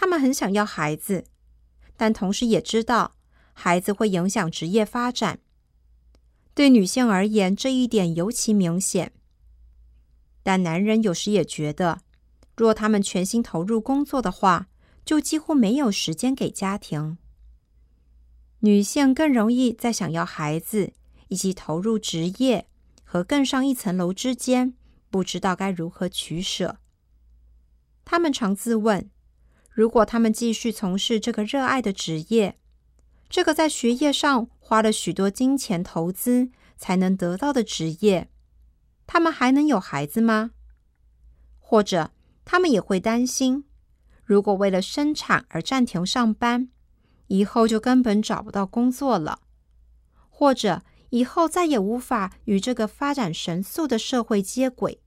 他们很想要孩子，但同时也知道孩子会影响职业发展。对女性而言，这一点尤其明显。但男人有时也觉得，若他们全心投入工作的话，就几乎没有时间给家庭。女性更容易在想要孩子以及投入职业和更上一层楼之间，不知道该如何取舍。他们常自问，如果他们继续从事这个热爱的职业，这个在学业上花了许多金钱投资才能得到的职业，他们还能有孩子吗？或者他们也会担心，如果为了生产而暂停上班，以后就根本找不到工作了，或者以后再也无法与这个发展神速的社会接轨。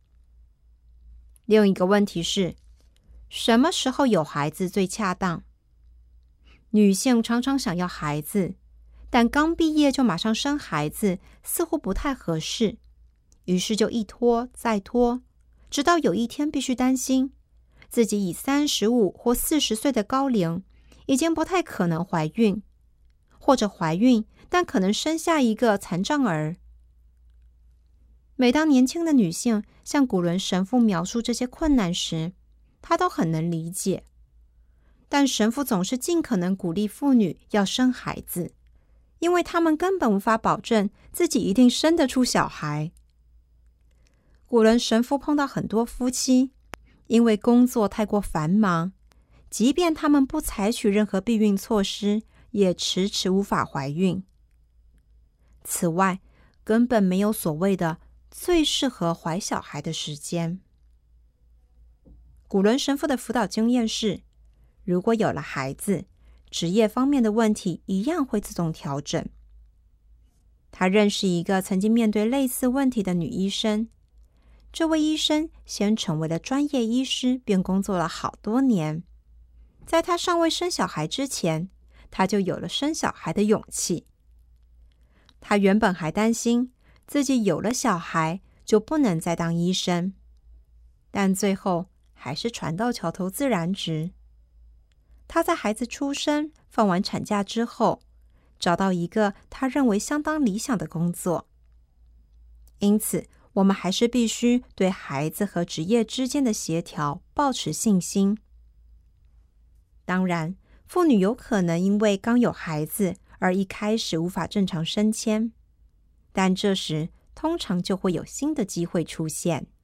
另一个问题是，什么时候有孩子最恰当？女性常常想要孩子，但刚毕业就马上生孩子似乎不太合适，于是就一拖再拖，直到有一天必须担心自己以35或40岁的高龄已经不太可能怀孕，或者怀孕但可能生下一个残障儿。每当年轻的女性向古伦神父描述这些困难时，他都很能理解。但神父总是尽可能鼓励妇女要生孩子，因为他们根本无法保证自己一定生得出小孩。古伦神父碰到很多夫妻，因为工作太过繁忙，即便他们不采取任何避孕措施，也迟迟无法怀孕。此外，根本没有所谓的最适合怀小孩的时间。古伦神父的辅导经验是，如果有了孩子，职业方面的问题一样会自动调整。他认识一个曾经面对类似问题的女医生，这位医生先成为了专业医师，便工作了好多年。在他尚未生小孩之前，他就有了生小孩的勇气。他原本还担心自己有了小孩就不能再当医生，但最后还是船到桥头自然直。他在孩子出生、放完产假之后，找到一个他认为相当理想的工作。因此，我们还是必须对孩子和职业之间的协调抱持信心。当然，妇女有可能因为刚有孩子而一开始无法正常升迁，但这时通常就会有新的机会出现。